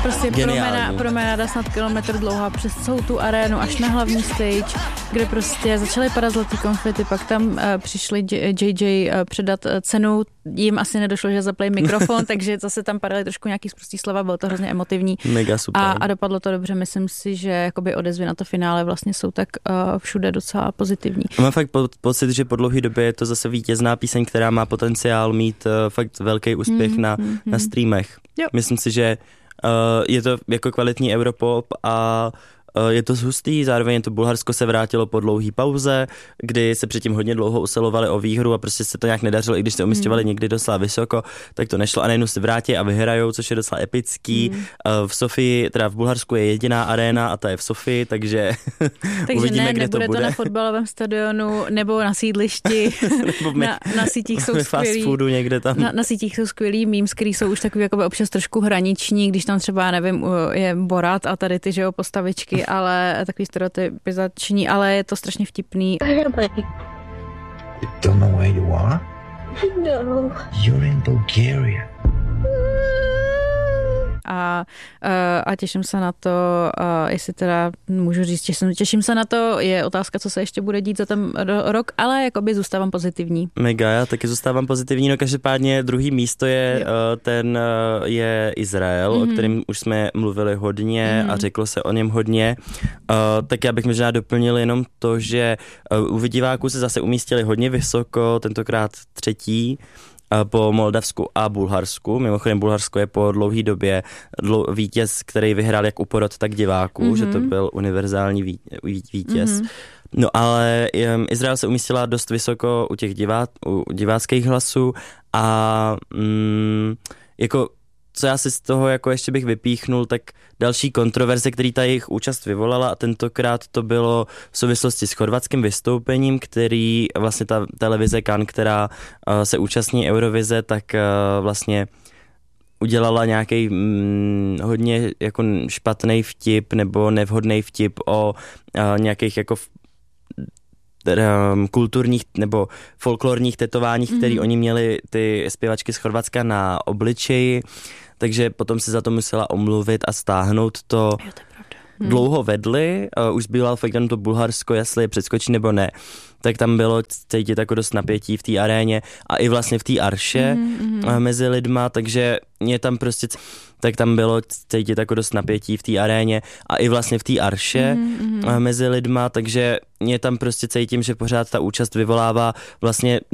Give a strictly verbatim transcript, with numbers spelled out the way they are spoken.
prostě promená, promenáda snad kilometr dlouhá přes celou tu arénu až na hlavní stage, kde prostě začaly padat zlatý konfety, pak tam uh, přišli J J uh, předat uh, cenu, jim asi nedošlo, že zaplay mikrofon, takže zase tam padaly trošku nějaký sprostý slova, bylo to hrozně emotivní. Mega super. A, a dopadlo to dobře, myslím si, že jakoby odezvy na to finále vlastně jsou tak uh, všude docela pozitivní. Mám fakt po, pocit, že po dlouhé době je to zase vítězná píseň, která má potenciál mít uh, fakt velký úspěch mm, na, mm, na streamech. Jo. Myslím si, že uh, je to jako kvalitní europop a je to hustý, zároveň to Bulharsko se vrátilo po dlouhý pauze, kdy se předtím hodně dlouho usilovali o výhru a prostě se to nějak nedařilo, i když se umisťovali mm. někdy docela vysoko, tak to nešlo a najednou se vrátí a vyhrajou, což je docela epický. Mm. V Sofii, teda v Bulharsku je jediná aréna a ta je v Sofii, takže, takže uvidíme, ne, kde to bude. Takže ne, nebude to na fotbalovém stadionu nebo na sídlišti, na, na sítích jsou skvělý, fast foodu někde tam. Na, na sítích jsou skvělý memes, který jsou už takový jakoby občas trošku hraniční, když tam třeba, nevím, je Borat a tady ty, že jo, postavičky, ale takový stereotypizační, ale je to strašně vtipný. You don't know where you are? No. You're in Bulgaria. A, a těším se na to, a jestli teda můžu říct, těším, těším se na to, je otázka, co se ještě bude dít za ten rok, ale jakoby zůstávám pozitivní. Mega, já taky zůstávám pozitivní, no každopádně druhý místo je jo. ten je Izrael, mm-hmm. o kterém už jsme mluvili hodně mm-hmm. a řeklo se o něm hodně, uh, tak já bych možná doplnil jenom to, že uh, u diváků se zase umístili hodně vysoko, tentokrát třetí, po Moldavsku a Bulharsku. Mimochodem Bulharsko je po dlouhé době dlou, vítěz, který vyhrál jak u porod, tak diváků, mm-hmm. že to byl univerzální ví, vítěz. Mm-hmm. No ale um, Izrael se umístila dost vysoko u těch divá, u diváckých hlasů a um, jako co já si z toho jako ještě bych vypíchnul, tak další kontroverze, který ta jejich účast vyvolala a tentokrát to bylo v souvislosti s chorvatským vystoupením, který vlastně ta televize Kan, která uh, se účastní Eurovize, tak uh, vlastně udělala nějaký mm, hodně jako špatný vtip nebo nevhodný vtip o uh, nějakých jako kulturních nebo folklorních tetováních, mm-hmm. které oni měli ty zpěvačky z Chorvatska na obličeji, takže potom se za to musela omluvit a stáhnout to. Jo, to je pravda. Hmm. Dlouho vedli, uh, už zbývalo fakt jenom to Bulharsko, jestli je přeskočí nebo ne, tak tam bylo cítit jako dost napětí v té aréně a i vlastně v té arše mm-hmm. uh, mezi lidma, takže mě tam prostě tak tam bylo cítit jako dost napětí v té aréně a i vlastně v té arše mm-hmm. uh, mezi lidma, takže mě tam prostě cítím, že pořád ta účast vyvolává vlastně